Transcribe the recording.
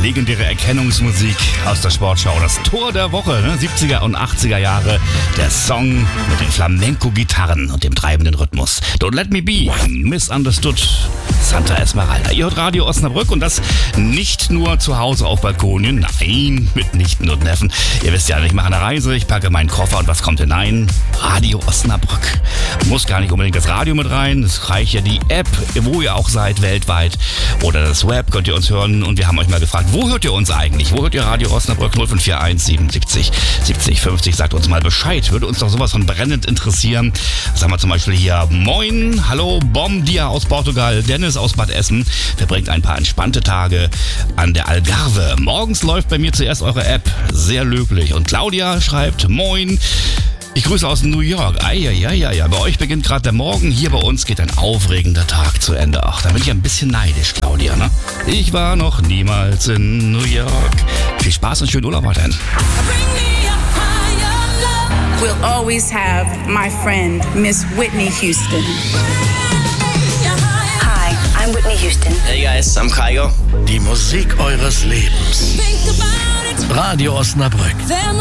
legendäre Erkennungsmusik aus der Sportschau. Das Tor der Woche, ne? 70er und 80er Jahre. Der Song mit den Flamenco-Gitarren und dem treibenden Rhythmus. Don't Let Me Be, Misunderstood, Santa Esmeralda. Ihr hört Radio Osnabrück und das nicht nur zu Hause auf Balkonien, nein, mit Nichten und Neffen. Ihr wisst ja, ich mache eine Reise, ich packe meinen Koffer und was kommt hinein? Radio Osnabrück. Muss gar nicht unbedingt das Radio mit rein, es reicht ja die App, wo ihr auch seid, weltweit. Oder das Web, könnt ihr uns hören. Und wir haben euch mal gefragt, wo hört ihr uns eigentlich? Wo hört ihr Radio Osnabrück? 0541 77 70 50. Sagt uns mal Bescheid. Würde uns doch sowas von brennend interessieren. Sagen wir zum Beispiel hier, moin, hallo, Bom Dia aus Portugal, Dennis aus Bad Essen. Verbringt ein paar entspannte Tage an der Algarve. Morgens läuft bei mir zuerst eure App. Sehr löblich. Und Claudia schreibt, moin, ich grüße aus New York. Eieieiei, bei euch beginnt gerade der Morgen. Hier bei uns geht ein aufregender Tag zu Ende. Ach, da bin ich ein bisschen neidisch, Claudia, ne? Ich war noch niemals in New York. Viel Spaß und schönen Urlaub weiterhin. We'll always have my friend, Miss Whitney Houston. Hi, I'm Whitney Houston. Hey guys, I'm Kygo. Die Musik eures Lebens. Radio Osnabrück.